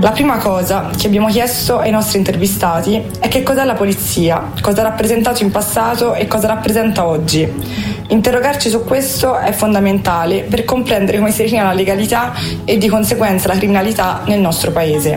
La prima cosa che abbiamo chiesto ai nostri intervistati è che cos'è la polizia, cosa ha rappresentato in passato e cosa rappresenta oggi. Interrogarci su questo è fondamentale per comprendere come si definisce la legalità e di conseguenza la criminalità nel nostro paese.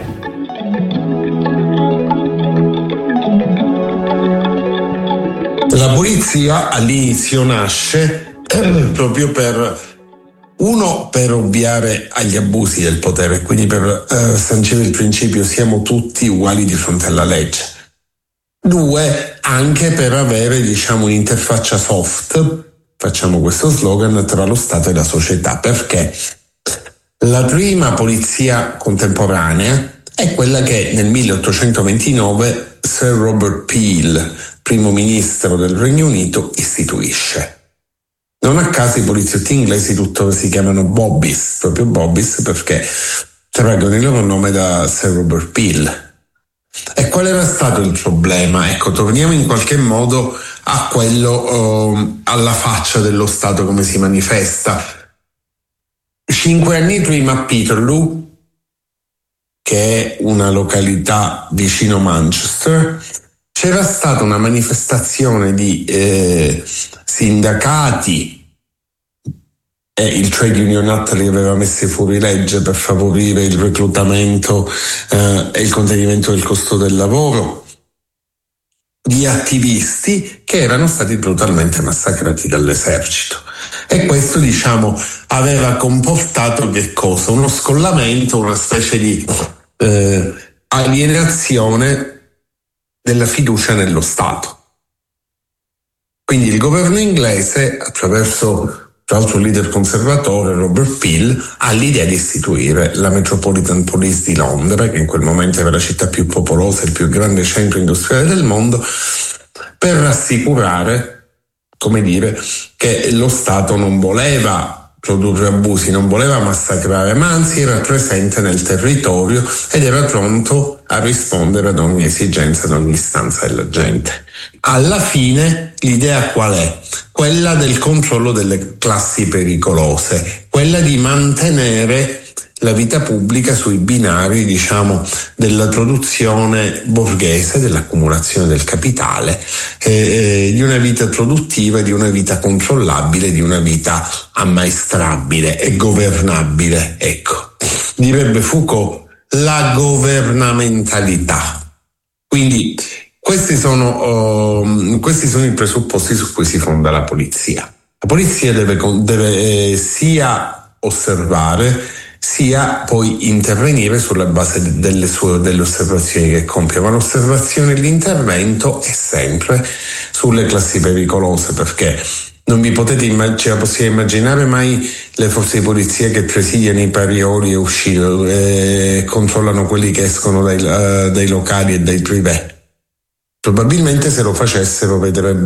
La polizia all'inizio nasce proprio per ovviare agli abusi del potere, quindi per sancire il principio siamo tutti uguali di fronte alla legge. 2, anche per avere, un'interfaccia soft, facciamo questo slogan, tra lo Stato e la società, perché la prima polizia contemporanea è quella che nel 1829 Sir Robert Peel, primo ministro del Regno Unito, istituisce. Non a caso i poliziotti inglesi tuttora si chiamano Bobbies, proprio Bobbies, perché traggono il loro nome da Sir Robert Peel. E qual era stato il problema? Ecco, torniamo in qualche modo a quello, alla faccia dello Stato come si manifesta. 5 anni prima a Peterloo, che è una località vicino Manchester, c'era stata una manifestazione di sindacati e il Trade Union Act li aveva messi fuori legge per favorire il reclutamento e il contenimento del costo del lavoro, di attivisti che erano stati brutalmente massacrati dall'esercito. E questo, aveva comportato che cosa? Uno scollamento, una specie di alienazione della fiducia nello Stato. Quindi il governo inglese, attraverso tra l'altro il leader conservatore Robert Peel, ha l'idea di istituire la Metropolitan Police di Londra, che in quel momento era la città più popolosa e il più grande centro industriale del mondo, per rassicurare, che lo Stato non voleva produrre abusi, non voleva massacrare, ma anzi era presente nel territorio ed era pronto a rispondere ad ogni esigenza, ad ogni istanza della gente. Alla fine l'idea qual è? Quella del controllo delle classi pericolose, quella di mantenere la vita pubblica sui binari, della produzione borghese, dell'accumulazione del capitale, di una vita produttiva, di una vita controllabile, di una vita ammaestrabile e governabile. Ecco, direbbe Foucault, la governamentalità. Quindi questi sono i presupposti su cui si fonda la polizia. La polizia deve sia osservare, sia poi intervenire sulla base delle osservazioni che compie, ma l'osservazione e l'intervento è sempre sulle classi pericolose, perché non vi potete possiamo immaginare mai le forze di polizia che presidiano i parioli e controllano quelli che escono dai locali e dai privé. Probabilmente se lo facessero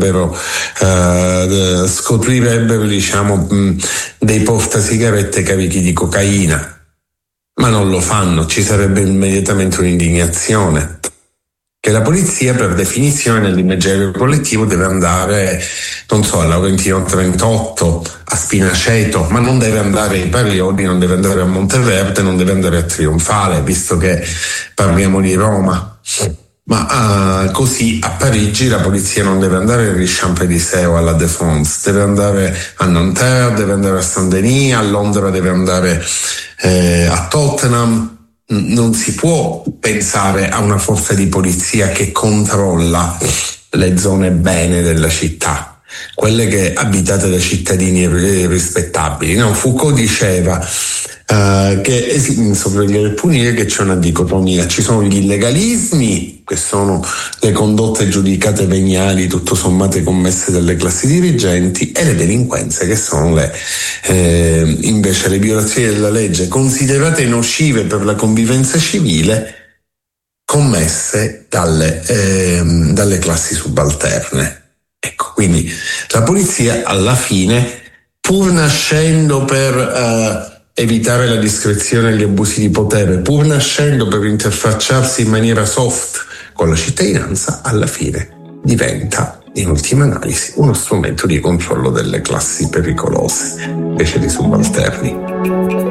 scoprirebbero dei portasigarette carichi di cocaina, ma non lo fanno, ci sarebbe immediatamente un'indignazione. Che la polizia per definizione nell'immaginario collettivo deve andare, a Laurentino 38, a Spinaceto, ma non deve andare ai Parioli, non deve andare a Monteverde, non deve andare a Trionfale, visto che parliamo di Roma. Ma così a Parigi la polizia non deve andare ai Champs-Élysées o alla Défense, deve andare a Nanterre, deve andare a Saint-Denis, a Londra deve andare a Tottenham. Non si può pensare a una forza di polizia che controlla le zone bene della città, quelle che abitate da cittadini rispettabili. No, Foucault diceva che sorvegliare e punire, che c'è una dicotomia, ci sono gli illegalismi, che sono le condotte giudicate veniali tutto sommate commesse dalle classi dirigenti, e le delinquenze, che sono invece le violazioni della legge considerate nocive per la convivenza civile commesse dalle classi subalterne. Ecco, quindi la polizia alla fine, pur nascendo per evitare la discrezione e gli abusi di potere, pur nascendo per interfacciarsi in maniera soft con la cittadinanza, alla fine diventa, in ultima analisi, uno strumento di controllo delle classi pericolose, invece di subalterni.